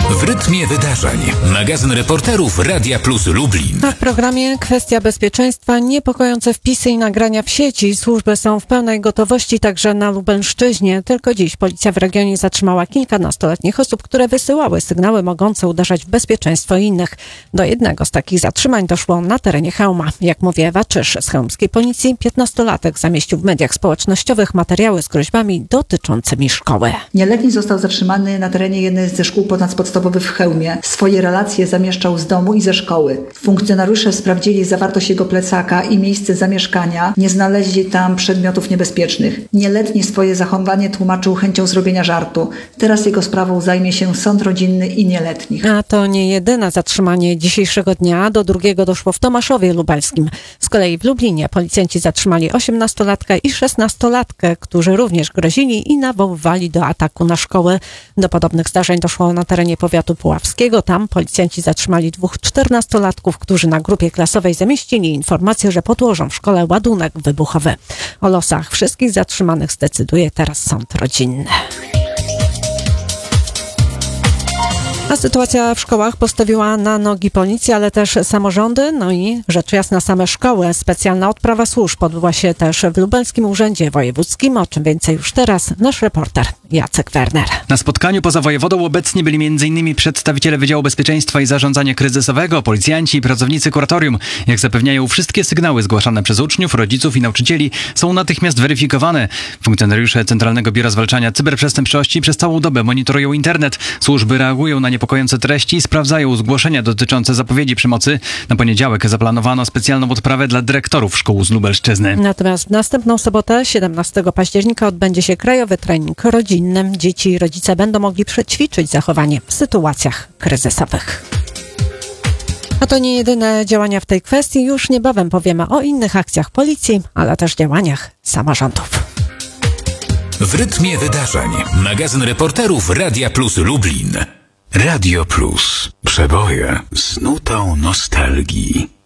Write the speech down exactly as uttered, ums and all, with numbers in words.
W rytmie wydarzeń. Magazyn reporterów Radia Plus Lublin. A w programie kwestia bezpieczeństwa, niepokojące wpisy i nagrania w sieci. Służby są w pełnej gotowości także na Lubelszczyźnie. Tylko dziś policja w regionie zatrzymała kilkunastoletnich osób, które wysyłały sygnały mogące uderzać w bezpieczeństwo innych. Do jednego z takich zatrzymań doszło na terenie Chełma. Jak mówi Ewa Czysz z chełmskiej policji, piętnastolatek zamieścił w mediach społecznościowych materiały z groźbami dotyczącymi szkoły. Nieletni został zatrzymany na terenie jednej ze szkół ponadpodstawowych w Chełmie. Swoje relacje zamieszczał z domu i ze szkoły. Funkcjonariusze sprawdzili zawartość jego plecaka i miejsce zamieszkania. Nie znaleźli tam przedmiotów niebezpiecznych. Nieletni swoje zachowanie tłumaczył chęcią zrobienia żartu. Teraz jego sprawą zajmie się sąd rodzinny i nieletnich. A to nie jedyne zatrzymanie dzisiejszego dnia. Do drugiego doszło w Tomaszowie Lubelskim. Z kolei w Lublinie policjanci zatrzymali osiemnastolatkę i szesnastolatkę, którzy również grozili i nawoływali do ataku na szkoły. Do podobnych zdarzeń doszło na terenie powiatu puławskiego. Tam policjanci zatrzymali dwóch czternastolatków, którzy na grupie klasowej zamieścili informację, że podłożą w szkole ładunek wybuchowy. O losach wszystkich zatrzymanych zdecyduje teraz sąd rodzinny. A sytuacja w szkołach postawiła na nogi policję, ale też samorządy, no i rzecz jasna same szkoły. Specjalna odprawa służb odbyła się też w Lubelskim Urzędzie Wojewódzkim. O czym więcej już teraz nasz reporter Jacek Werner. Na spotkaniu poza wojewodą obecni byli między innymi przedstawiciele Wydziału Bezpieczeństwa i Zarządzania Kryzysowego, policjanci i pracownicy kuratorium. Jak zapewniają, wszystkie sygnały zgłaszane przez uczniów, rodziców i nauczycieli są natychmiast weryfikowane. Funkcjonariusze Centralnego Biura Zwalczania Cyberprzestępczości przez całą dobę monitorują internet. Służby reagują na niepokojące treści i sprawdzają zgłoszenia dotyczące zapowiedzi przemocy. Na poniedziałek zaplanowano specjalną odprawę dla dyrektorów szkół z Lubelszczyzny. Natomiast w następną sobotę, siedemnastego października, odbędzie się krajowy trening rodzinny. Dzieci i rodzice będą mogli przećwiczyć zachowanie w sytuacjach kryzysowych. A to nie jedyne działania w tej kwestii. Już niebawem powiemy o innych akcjach policji, ale też działaniach samorządów. W rytmie wydarzeń. Magazyn reporterów Radia Plus Lublin. Radio Plus. Przeboje z nutą nostalgii.